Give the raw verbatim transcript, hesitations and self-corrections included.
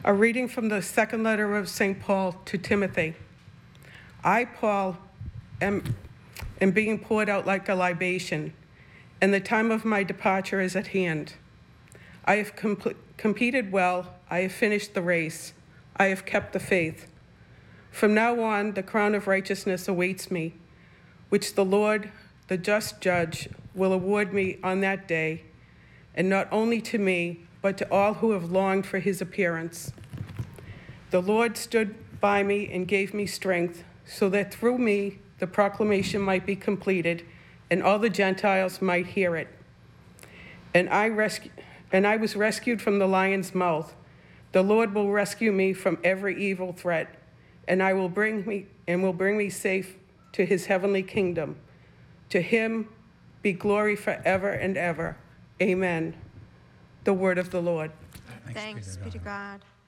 A reading from the second letter of Saint Paul to Timothy. I, Paul, am, am being poured out like a libation, and the time of my departure is at hand. I have comp- competed well, I have finished the race, I have kept the faith. From now on, the crown of righteousness awaits me, which the Lord, the just judge, will award me on that day, and not only to me, but to all who have longed for his appearance. The Lord stood by me and gave me strength, so that through me the proclamation might be completed, and all the Gentiles might hear it. And I rescu- and I was rescued from the lion's mouth. The Lord will rescue me from every evil threat, and I will bring me and will bring me safe to his heavenly kingdom. To him be glory forever and ever. Amen. The word of the Lord. Thanks be to God.